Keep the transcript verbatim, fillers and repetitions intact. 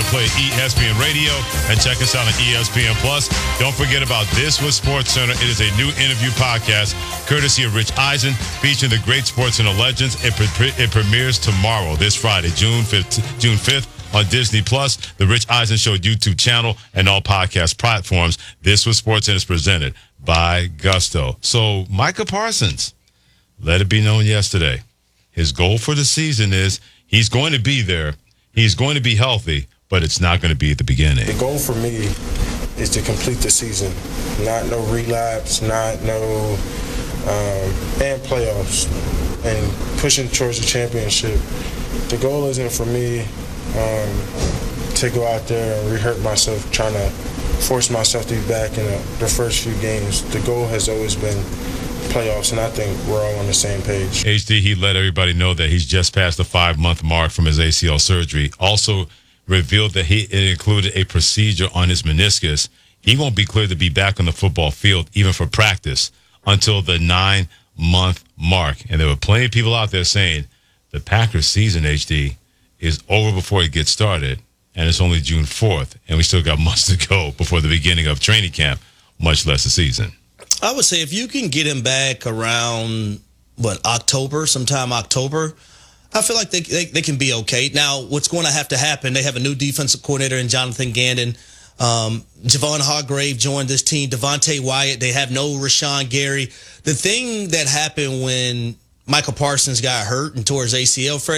play E S P N Radio and check us out on E S P N Plus. Don't forget about This Was Sports Center. It is a new interview podcast courtesy of Rich Eisen featuring the great sports center legends. It, pre- it premieres tomorrow, this Friday, June fifth, June fifth on Disney Plus, the Rich Eisen Show YouTube channel, and all podcast platforms. This Was Sports Center is presented by Gusto. So, Micah Parsons, let it be known yesterday, his goal for the season is he's going to be there. He's going to be healthy, but it's not going to be at the beginning. The goal for me is to complete the season. Not no relapse, not no, um, and playoffs, and pushing towards the championship. The goal isn't for me um, to go out there and re-hurt myself, trying to force myself to be back in the, the first few games. The goal has always been playoffs, and I think we're all on the same page. H D, he let everybody know that he's just passed the five-month mark from his A C L surgery. Also revealed that he it included a procedure on his meniscus. He won't be cleared to be back on the football field, even for practice, until the nine-month mark. And there were plenty of people out there saying the Packers season, H D, is over before it gets started, and it's only June fourth, and we still got months to go before the beginning of training camp, much less the season. I would say if you can get him back around, what, October, sometime October, I feel like they, they they can be okay. Now, what's going to have to happen, they have a new defensive coordinator in Jonathan Gannon. Um, Javon Hargrave joined this team. Devontae Wyatt, they have no Rashawn Gary. The thing that happened when Michael Parsons got hurt and tore his A C L, Fred,